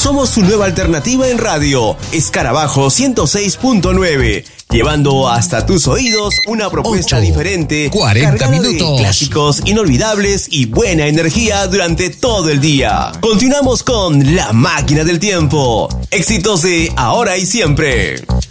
Somos tu nueva alternativa en radio, Escarabajo 106.9, llevando hasta tus oídos una propuesta 8, diferente, 40 cargada minutos. de clásicos inolvidables y buena energía durante todo el día. Continuamos con La Máquina del Tiempo, éxitos de ahora y siempre.